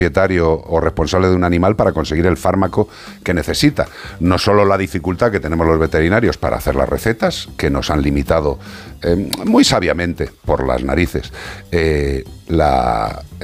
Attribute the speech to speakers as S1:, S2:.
S1: propietario o responsable de un animal para conseguir el fármaco que necesita. No solo la dificultad que tenemos los veterinarios para hacer las recetas, que nos han limitado muy sabiamente por las narices